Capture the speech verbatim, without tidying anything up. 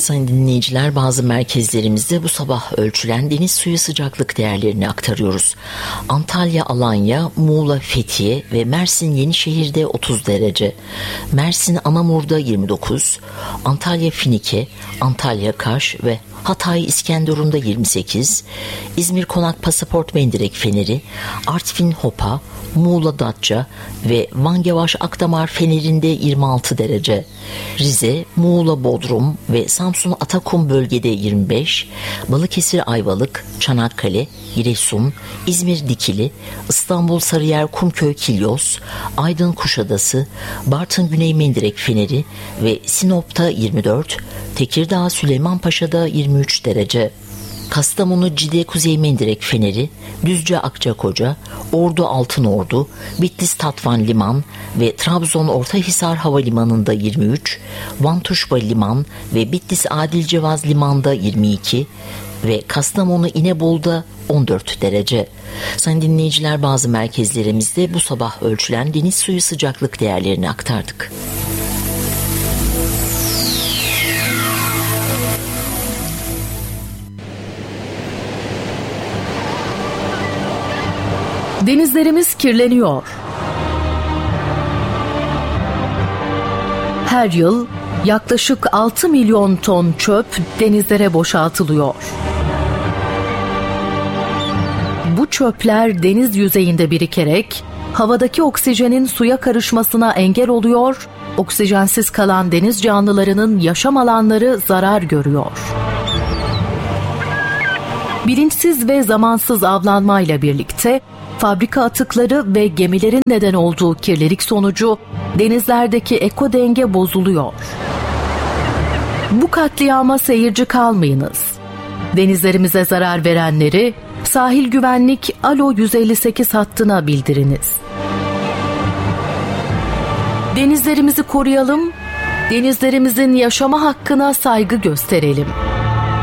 Sayın dinleyiciler, bazı merkezlerimizde bu sabah ölçülen deniz suyu sıcaklık değerlerini aktarıyoruz. Antalya, Alanya, Muğla, Fethiye ve Mersin Yenişehir'de otuz derece. Mersin Anamur'da yirmi dokuz, Antalya Finike, Antalya Kaş ve Hatay İskenderun'da yirmi sekiz, İzmir Konak Pasaport Mendirek Feneri, Artvin Hopa, Muğla Datça ve Van Gevaş Akdamar Feneri'nde yirmi altı derece. Rize, Muğla Bodrum ve Samsun Atakum bölgede yirmi beş, Balıkesir Ayvalık, Çanakkale, Giresun, İzmir Dikili, İstanbul Sarıyer Kumköy Kilyos, Aydın Kuşadası, Bartın Güney Mendirek Feneri ve Sinop'ta yirmi dört, Tekirdağ Süleymanpaşa'da yirmi üç derece. Kastamonu Cide Kuzey Mendirek Feneri, Düzce Akçakoca, Ordu Altınordu, Bitlis Tatvan Liman ve Trabzon Ortahisar Havalimanı'nda yirmi üç, Van Tuşba Liman ve Bitlis Adil Cevaz Liman'da yirmi iki ve Kastamonu İnebolu'da on dört derece. Sayın dinleyiciler, bazı merkezlerimizde bu sabah ölçülen deniz suyu sıcaklık değerlerini aktardık. Denizlerimiz kirleniyor. Her yıl yaklaşık altı milyon ton çöp denizlere boşaltılıyor. Bu çöpler deniz yüzeyinde birikerek havadaki oksijenin suya karışmasına engel oluyor, oksijensiz kalan deniz canlılarının yaşam alanları zarar görüyor. Bilinçsiz ve zamansız avlanmayla birlikte fabrika atıkları ve gemilerin neden olduğu kirlilik sonucu denizlerdeki ekodenge bozuluyor. Bu katliama seyirci kalmayınız. Denizlerimize zarar verenleri Sahil Güvenlik Alo yüz elli sekiz hattına bildiriniz. Denizlerimizi koruyalım, denizlerimizin yaşama hakkına saygı gösterelim.